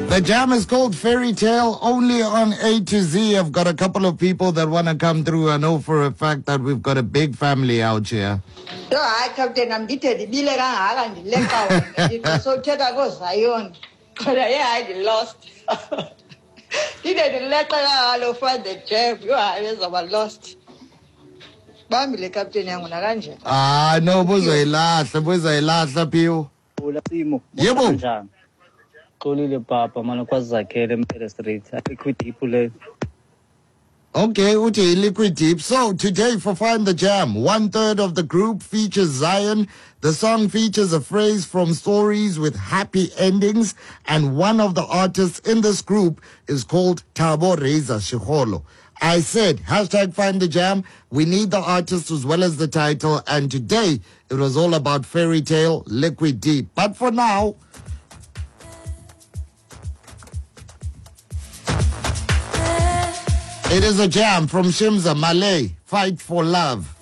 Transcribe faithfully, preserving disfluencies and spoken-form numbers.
The jam is called Fairy Tale, only on A to Z. I've got a couple of people that want to come through. I know for a fact that we've got a big family out here. So I Captain I'm detailed the and the left so Teta goes Zion. But I I lost. Did the letter all over the jam? You are always lost. Bamile Captain Yangunaranja. Ah, no, buzoilahla, buzoilahla piwo. Yebo. Xolile papa mana kwazakhele Mpere Street liquid deep le. Okay, uthi liquid deep. So today for Find the Jam, one third of the group features Zion. The song features a phrase from stories with happy endings, and one of the artists in this group is called Thabo Reza Shiholo. I said, hashtag Find the Jam. We need the artist as well as the title, and today it was all about Fairy Tale, Liquid Deep. But for now, it is a jam from Shimza Malay, Fight for Love.